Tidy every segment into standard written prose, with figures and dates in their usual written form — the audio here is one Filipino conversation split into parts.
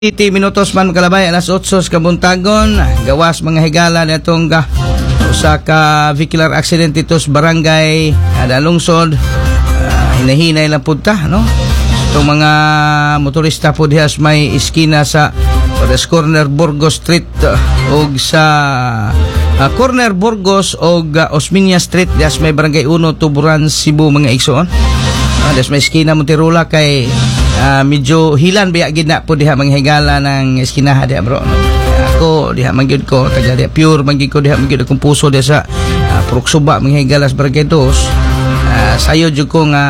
80 minutos man kalabay alas 8 kabuntagon gawas mga higala natong usa ka vehicular accident dito sa barangay Lungsod. Hinahinay lang punta no itong mga motorista po dihas may iskina sa corner Burgos Street og sa corner Burgos og Osmeña Street dihas may barangay 1 Tuburan, Cebu mga igsoon. Dihas may iskina Monterola kay medyo hilan biya gid na po diha mga higala ng eskinaha diha bro. Ako diha mangyud ko taga diha pure mangyud ko diha mangyud akong puso diha sa Puroksuba mga higala sa barangay 2. Sayo jud ko nga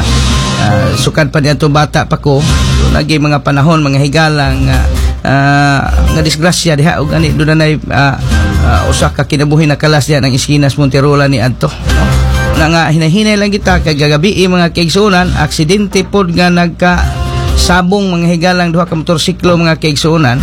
sukan pa niya bata pa ko lagi mga panahon mga higala nga disgrasya diha ug ani do na usa ka kinabuhi na kalas diha ng Eskinas Monterola ni adto no? Na nga hinahinay lang kita kay gagabi mga kaigsuonan aksidente pod nga nagka-sabong mga higalang duha ka motorsiklo mga kaigsuonan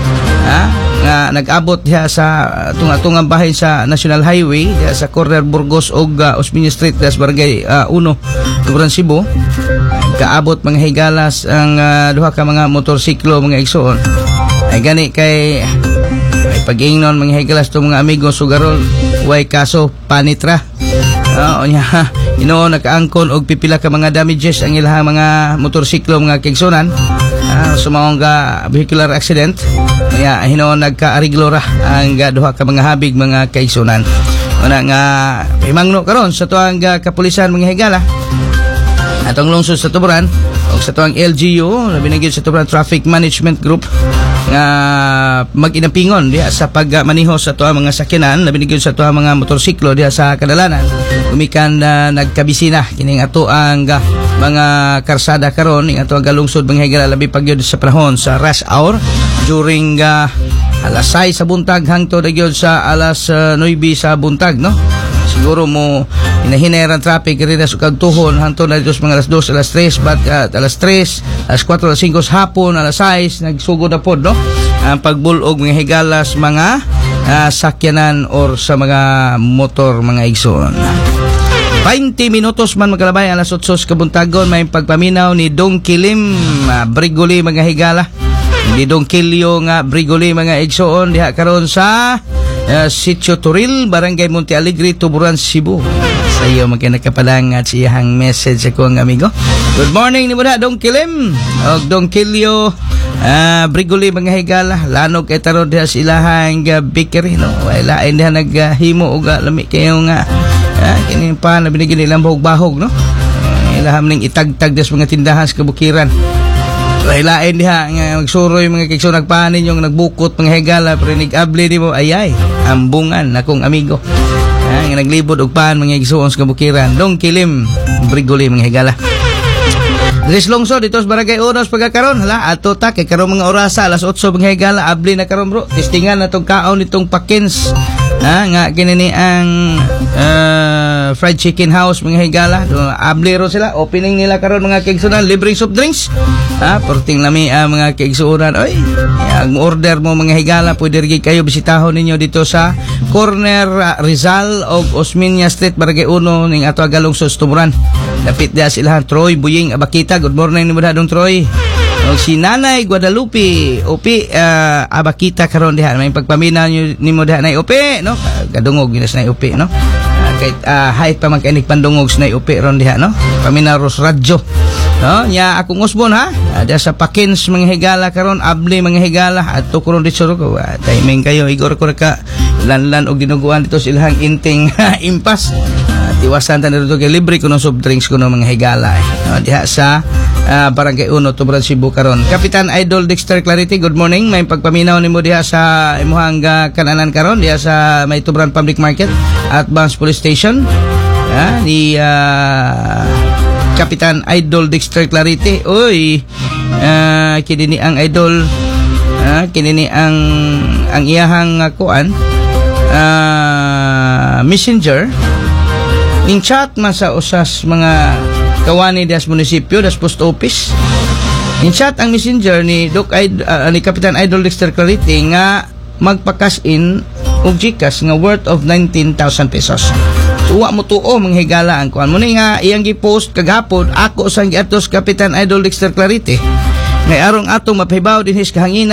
nga nag-abot diha sa tunga-tungang bahin sa National Highway diha sa corner Burgos og Osmeña Street sa barangay 1 Tuburan, Cebu. Kaabot mga higalas ang duha ka mga motorsiklo mga igsoon ay gani kay ay pag-ingnon mga higalas to mga amigo sugarol way kaso panitra. Onya nakaangkon og pipila ka mga damages ang ilahang mga motorsiklo mga kaigsuonan sumawong vehicular accident kaya nagka-ariglo ra ang duha ka mga habig mga kaigsuonan. Una nga himangno karon sa tuang kapulisan mga higala atong lungsod sa Tuburan o sa tuang LGU labi na gyud sa Tuburan Traffic Management Group nga mag-inapingon diha sa pagmaniho sa tuang mga sakyanan labi na gyud sa tuang mga motorsiklo diha sa kadalanan gumikan nagkabisina kining ato ang mga karsada karon ning ato ang lungsod mga higala labi pa gyud sa panahon sa rush hour during alas 6 sa buntag hangtod gyud sa alas 9 sa buntag no. Siguro mo hinahinay ang traffic rin na sukag tuhon hangtod na dito sa mga alas 2, alas 3 but alas 3, alas 4, alas 5 hapon, alas 6 nagsugod na pod no ang pagbulog mga higalas mga sakyanan or sa mga motor mga igsoon. 20 minutos man magkalabay alas 8 kabuntagon may pagpaminaw ni Dong Kilim Brigoli mga higala ni Dong Kilyo nga Brigoli mga igsoon diha karon sa Sitio Turil, Barangay Monte Alegre, Tuburan, Cebu. Sa iyo magkinakapalangat siyang message ako ang amigo. Good morning ni muna Dong Kilim o Dong Kilyo Brigoli mga higala lanog kay taron diha sa ilahang bakery no wala diha naghimo og lami kayo nga kini pa nabinigay nilang bahog-bahog no ilaham ning itagtag des mga tindahan sa kabukiran lain diha nga magsuroy mga kigso nagpanin yung nagbukot mga higala pero nigable di mo ayay ambungan akong amigo nga naglibod og paan mga kigso sa kabukiran Dong Kilim Brigoli mga higala. Dres lungsod dito sa barangay Unos pagkakaroon hala ato ta kay karon mga orasa alas 8 mga higala abli na karon bro testingan natong kaon nitong Pakins nga kinini ang fried chicken house mga higala abli ro sila opening nila karon mga kaigsuonan libreng soft drinks porting lami mga kaigsuonan oy ang order mo mga higala pwede rin kayo bisitahon ninyo dito sa corner Rizal og Osmeña Street barangay 1 ning ato agalungsod Tuburan lapit dia sila Troy Buying Abakita. Good morning ni Budadong Troy o si Nanay Guadalupe Upi Abakita karon diha may pagpaminaw ni mo diha nay Upi no kadungog ginas nay Upi no kahit height pa magkainig pandungog nay Upi ron diha no paminaw ros radyo no nya akong usbon ha diha sa Pakins mga higala karon abli mga higala adto karon dito ko timing kayo igor ko ka lanlan og dinuguan dito sa ilahang inting impas tiwasan ta dito kay libre kuno soft drinks kuno mga higala diha sa Barangay 1 Tuburan, Cebu karon. Kapitan Idol Dexter Clarity, good morning. May pagpaminaw nimo diha sa imuhang kananan karon diha sa may Tuburan Public Market at Banks Police Station. Ni Kapitan Idol Dexter Clarity. Oy, kini ang idol kini ang iyahang kuan messenger ning chat man sa usas mga kawani das munisipyo das post office in chat ang messenger ni ni Kapitan Idol Dexter Clarity nga magpa-cash in og GCash nga worth of 19,000 pesos. Tuwa mo tuo mga higala ang kuan mo ni nga iyang gi-post kagapon ako sang giatos Kapitan Idol Dexter Clarity Ngay arong atong mapahibaw din his kahangina